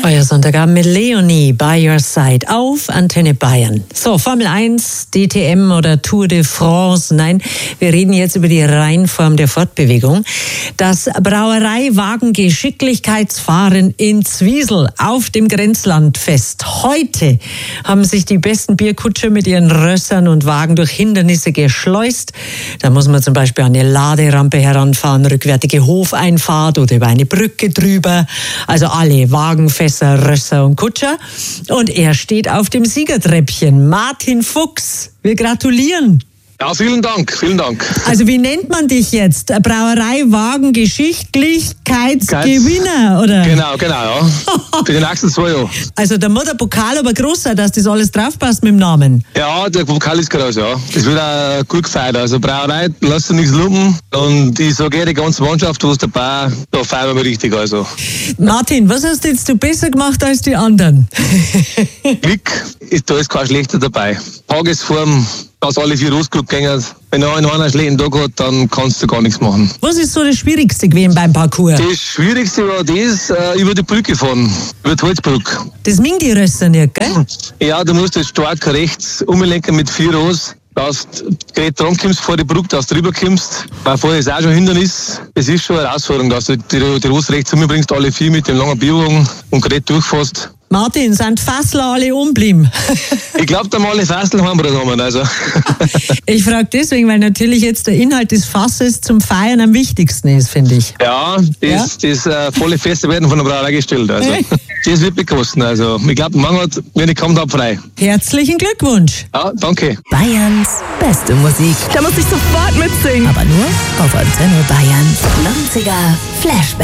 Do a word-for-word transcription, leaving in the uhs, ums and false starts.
Euer Sonntagabend mit Leonie, by your side, auf Antenne Bayern. So, Formel eins, D T M oder Tour de France. Nein, wir reden jetzt über die Reinform der Fortbewegung. Das Brauereiwagen-Geschicklichkeitsfahren in Zwiesel auf dem Grenzlandfest. Heute haben sich die besten Bierkutscher mit ihren Rössern und Wagen durch Hindernisse geschleust. Da muss man zum Beispiel an eine Laderampe heranfahren, rückwärtige Hofeinfahrt oder über eine Brücke drüber. Also alle Wagen, Fässer, Rösser und Kutscher. Und er steht auf dem Siegertreppchen. Martin Fuchs, wir gratulieren. Ja, vielen Dank, vielen Dank. Also wie nennt man dich jetzt? Brauereiwagen Geschicklichkeitsgewinner, oder? Genau, genau, ja. Für die nächsten zwei Jahre. Also da muss der Pokal aber groß sein, dass das alles draufpasst mit dem Namen. Ja, der Pokal ist groß, ja. Das wird auch gut gefeiert. Also Brauerei, lass dir nichts lumpen. Und ich sage, die ganze Mannschaft, die ist dabei, da feiern wir richtig. Also. Martin, was hast jetzt du besser gemacht als die anderen? Glück, ist, da ist kein schlechter dabei. Tagesform, dass alle vier rausgeguckt gehen. Wenn einer einen schlechten Tag hat, dann kannst du gar nichts machen. Was ist so das Schwierigste gewesen beim Parcours? Das Schwierigste war das, äh, über die Brücke fahren, über die Holzbrücke. Das mögen die Rösser nicht, gell? Ja, du musst jetzt stark rechts umlenken mit vier Ross, dass du gerade dran kommst vor die Brücke, dass du drüber kommst. Weil vorher ist auch schon ein Hindernis. Es ist schon eine Herausforderung, dass du die, die Ross rechts umbringst, alle vier mit dem langen Bierwagen und gerade durchfährst. Martin, sind Fassler alle umblieben? Ich glaube, da mal alle Fassler haben wir da. Also. Ich frage deswegen, weil natürlich jetzt der Inhalt des Fasses zum Feiern am wichtigsten ist, finde ich. Ja, das, ja? das äh, volle Feste werden von der Brauerei gestellt. Also. Das wird bekosten. Also. Ich glaube, man hat, wenn ich komme, da frei. Herzlichen Glückwunsch. Ja, danke. Bayerns beste Musik. Da muss ich sofort mitsingen. Aber nur auf Antenne Bayern. neunziger Flashback.